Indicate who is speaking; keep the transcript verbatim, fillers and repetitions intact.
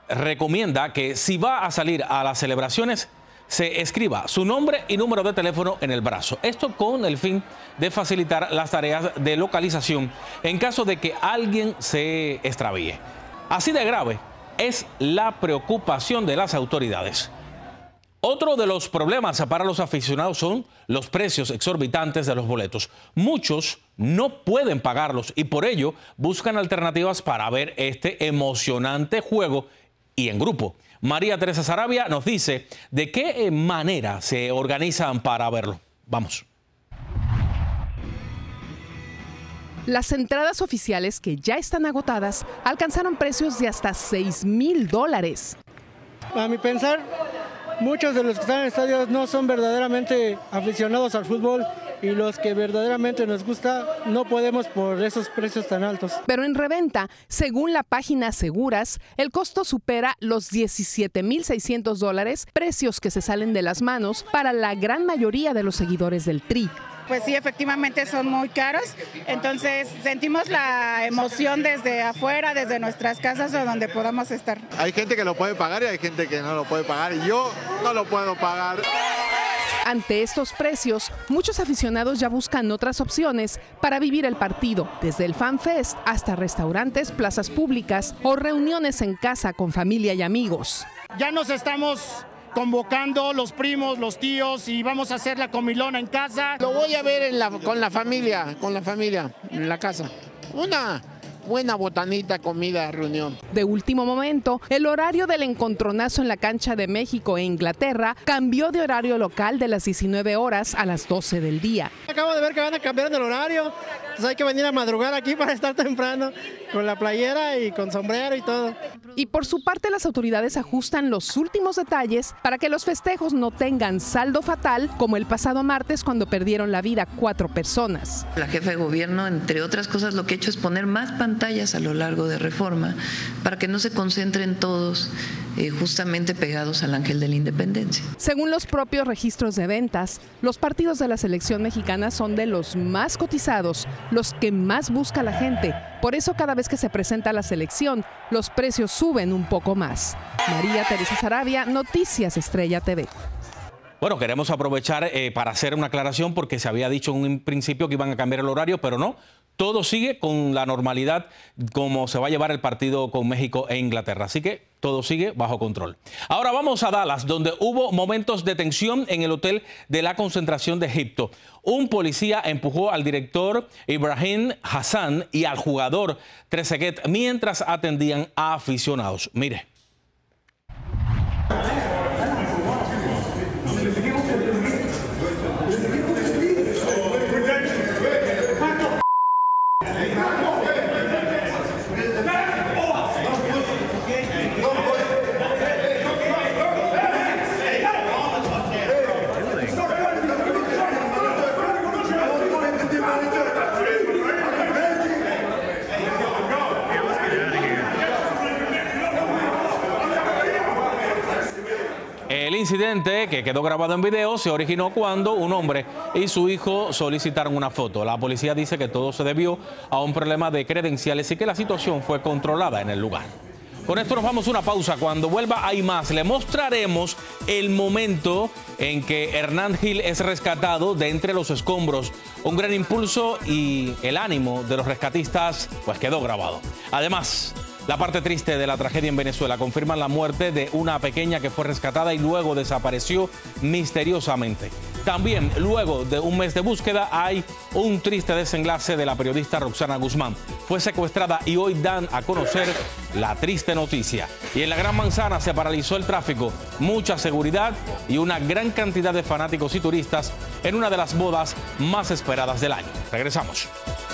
Speaker 1: recomienda que si va a salir a las celebraciones, se escriba su nombre y número de teléfono en el brazo. Esto con el fin de facilitar las tareas de localización en caso de que alguien se extravíe. Así de grave es la preocupación de las autoridades. Otro de los problemas para los aficionados son los precios exorbitantes de los boletos. Muchos no pueden pagarlos y por ello buscan alternativas para ver este emocionante juego y en grupo. María Teresa Sarabia nos dice de qué manera se organizan para verlo. Vamos.
Speaker 2: Las entradas oficiales, que ya están agotadas, alcanzaron precios de hasta seis mil dólares.
Speaker 3: A mi pensar, muchos de los que están en estadios no son verdaderamente aficionados al fútbol y los que verdaderamente nos gusta no podemos por esos precios tan altos.
Speaker 2: Pero en reventa, según la página Seguras, el costo supera los diecisiete mil seiscientos dólares, precios que se salen de las manos para la gran mayoría de los seguidores del Tri.
Speaker 4: Pues sí, efectivamente son muy caros, entonces sentimos la emoción desde afuera, desde nuestras casas o donde podamos estar.
Speaker 5: Hay gente que lo puede pagar y hay gente que no lo puede pagar y yo no lo puedo pagar.
Speaker 2: Ante estos precios, muchos aficionados ya buscan otras opciones para vivir el partido, desde el Fan Fest hasta restaurantes, plazas públicas o reuniones en casa con familia y amigos.
Speaker 6: Ya nos estamos convocando los primos, los tíos y vamos a hacer la comilona en casa.
Speaker 7: Lo voy a ver en la, con la familia, con la familia, en la casa. Una buena botanita, comida, reunión.
Speaker 2: De último momento, el horario del encontronazo en la cancha de México e Inglaterra cambió de horario local de las diecinueve horas a las doce del día.
Speaker 3: Acabo de ver que van a cambiar el horario, entonces hay que venir a madrugar aquí para estar temprano, con la playera y con sombrero y todo.
Speaker 2: Y por su parte, las autoridades ajustan los últimos detalles para que los festejos no tengan saldo fatal, como el pasado martes cuando perdieron la vida cuatro personas.
Speaker 8: La jefa de gobierno, entre otras cosas, lo que ha hecho es poner más pantallas a lo largo de Reforma para que no se concentren todos eh, justamente pegados al Ángel de la Independencia.
Speaker 2: Según los propios registros de ventas, los partidos de la selección mexicana son de los más cotizados, los que más busca la gente. Por eso cada vez que se presenta la selección, los precios suben un poco más. María Teresa Sarabia, Noticias Estrella T V.
Speaker 1: Bueno, queremos aprovechar eh, para hacer una aclaración porque se había dicho en un principio que iban a cambiar el horario, pero no. Todo sigue con la normalidad como se va a llevar el partido con México e Inglaterra. Así que todo sigue bajo control. Ahora vamos a Dallas, donde hubo momentos de tensión en el hotel de la concentración de Egipto. Un policía empujó al director Ibrahim Hassan y al jugador Trezeguet mientras atendían a aficionados. Mire. El incidente, que quedó grabado en video, se originó cuando un hombre y su hijo solicitaron una foto. La policía dice que todo se debió a un problema de credenciales y que la situación fue controlada en el lugar. Con esto nos vamos a una pausa. Cuando vuelva hay más. Le mostraremos el momento en que Hernán Gil es rescatado de entre los escombros. Un gran impulso y el ánimo de los rescatistas pues quedó grabado. Además, la parte triste de la tragedia en Venezuela confirma la muerte de una pequeña que fue rescatada y luego desapareció misteriosamente. También, luego de un mes de búsqueda, hay un triste desenlace de la periodista Roxana Guzmán. Fue secuestrada y hoy dan a conocer la triste noticia. Y en la Gran Manzana se paralizó el tráfico, mucha seguridad y una gran cantidad de fanáticos y turistas en una de las bodas más esperadas del año. Regresamos.